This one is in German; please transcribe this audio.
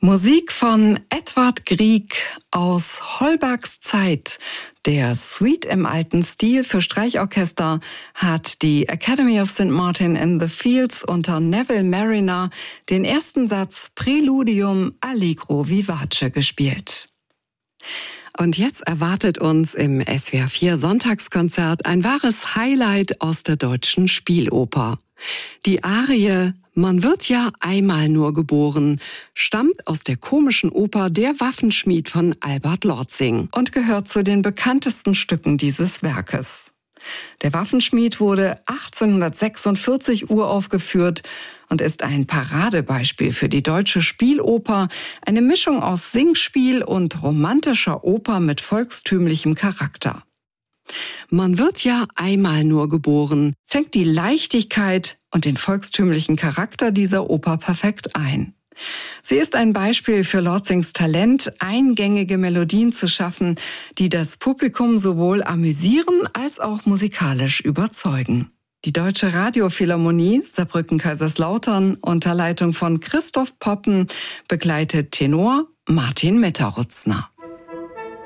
Musik von Edvard Grieg aus Holbergs Zeit. Der Suite im alten Stil für Streichorchester hat die Academy of St. Martin in the Fields unter Neville Marriner den ersten Satz Präludium Allegro Vivace gespielt. Und jetzt erwartet uns im SWR 4 Sonntagskonzert ein wahres Highlight aus der deutschen Spieloper. Die Arie »Man wird ja einmal nur geboren« stammt aus der komischen Oper »Der Waffenschmied« von Albert Lortzing und gehört zu den bekanntesten Stücken dieses Werkes. Der Waffenschmied wurde 1846 uraufgeführt und ist ein Paradebeispiel für die deutsche Spieloper, eine Mischung aus Singspiel und romantischer Oper mit volkstümlichem Charakter. Man wird ja einmal nur geboren, fängt die Leichtigkeit und den volkstümlichen Charakter dieser Oper perfekt ein. Sie ist ein Beispiel für Lortzings Talent, eingängige Melodien zu schaffen, die das Publikum sowohl amüsieren als auch musikalisch überzeugen. Die Deutsche Radiophilharmonie Saarbrücken-Kaiserslautern unter Leitung von Christoph Poppen begleitet Tenor Martin Metterutzner.